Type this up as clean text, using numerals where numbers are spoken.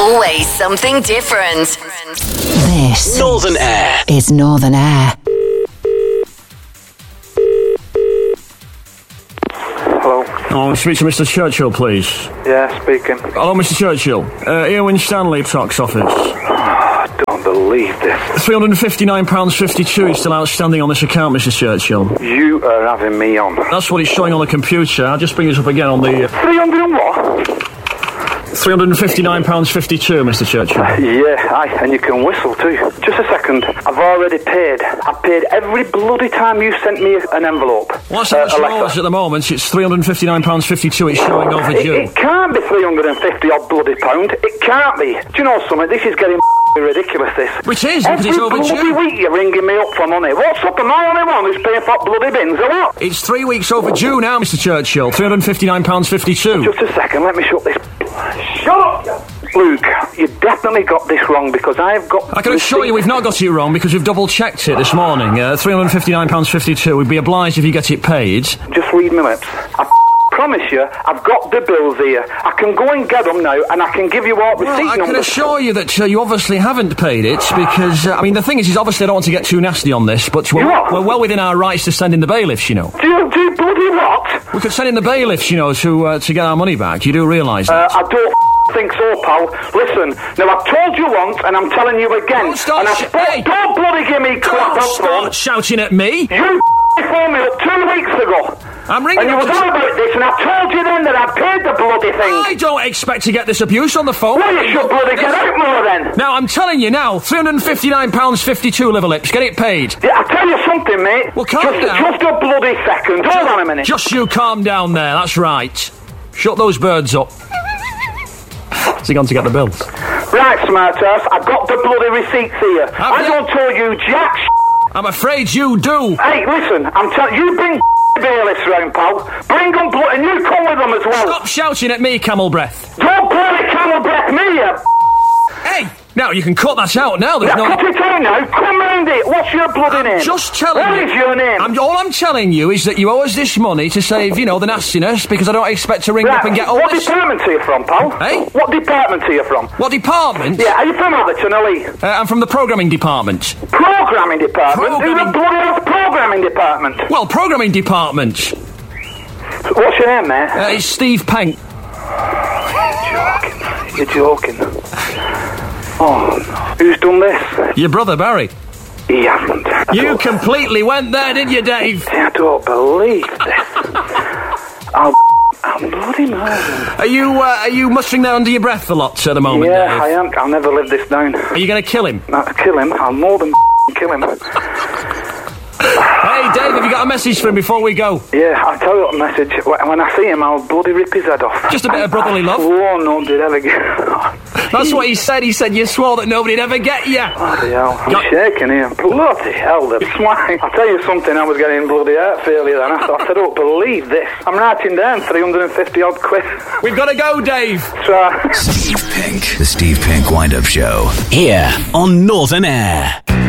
Always something different. This Northern Air is Northern Air. Hello. Oh, speak to Mr. Churchill, please. Yeah, speaking. Hello, Mr. Churchill. Eowyn Stanley, tax office. I don't believe this. £359.52 is still outstanding on this account, Mr. Churchill. You are having me on. That's what it's showing on the computer. I'll just bring this up again on the... 300 and what? £359.52, Mr. Churchill. Yeah, aye, and you can whistle too. Just a second. I've already paid. I've paid every bloody time you sent me an envelope. What's that at the moment? It's £359.52. It's showing overdue. It can't be 350 odd bloody pound. It can't be. Do you know something? This is getting ridiculous, this. Which is, because it's overdue. Every bloody week you're ringing me up for money. What's up? Am I the only one who's paying for bloody bins or what? It's 3 weeks overdue now, Mr. Churchill. £359.52. Just a second, let me shut this. Shut up! Luke, you definitely got this wrong because I've got... I can assure you we've not got it wrong because we've double-checked it this morning. £359.52. We'd be obliged if you get it paid. Just read my lips. I promise you, I've got the bills here. I can go and get them now and I can give you all receipt numbers. I can assure you that you obviously haven't paid it because, I mean, the thing is obviously I don't want to get too nasty on this, but we're well within our rights to send in the bailiffs, you know. Do you bloody what? We could send in the bailiffs, you know, to get our money back. You do realise that? I don't think so, pal. Listen, now I've told you once and I'm telling you again. Don't bloody give me crap up front. Stop shouting at me. You phoned me up 2 weeks ago. I'm ringing and you was on about this and I told you then that I'd paid the bloody thing. I don't expect to get this abuse on the phone. Well, you should bloody get out more then. Now, I'm telling you now, £359.52, Liver Lips. Get it paid. Yeah, I'll tell you something, mate. Well, calm down. Just a bloody second. Hold on a minute. Just you calm down there, that's right. Shut those birds up. Has he gone to get the bills? Right, smartass, I've got the bloody receipts here. I don't tell you jack I'm afraid you do. Hey, listen, I'm telling you, bring bailiffs round, pal. Bring them, and you come with them as well. Stop shouting at me, Camel Breath. Don't bloody Camel Breath me, you Hey! Now, you can cut that out now. There's cut it out now. Come round it. What's your bloody name? Just telling you. What is your name? All I'm telling you is that you owe us this money to save, you know, the nastiness, because I don't expect to ring up and get all What this... department are you from, pal? Hey? What department are you from? What department? Yeah, are you from Atherton, Lee? I'm from the programming department. Programming department? Who's the bloody hell's programming department? Well, programming department. What's your name, mate? It's Steve Penk. You're joking. Oh, who's done this? Your brother, Barry. He hasn't. You completely went there, didn't you, Dave? I don't believe this. I'm bloody mad. Are you mustering there under your breath a lot at the moment, Yeah, Dave? I am. I'll never live this down. Are you going to kill him? Kill him? I'll more than kill him. Hey, Dave, have you got a message for him before we go? Yeah, I'll tell you what message. When I see him, I'll bloody rip his head off. Just a bit of brotherly love? I swore nobody'd ever get... That's what he said. He said you swore that nobody'd ever get you. Bloody hell. I'm shaking here. Bloody hell, the swine. I'll tell you something, I was getting bloody hurt failure then. I don't believe this. I'm writing down 350 odd quid. We've got to go, Dave. Steve Pink. The Steve Pink Wind-Up Show. Here on Northern Air.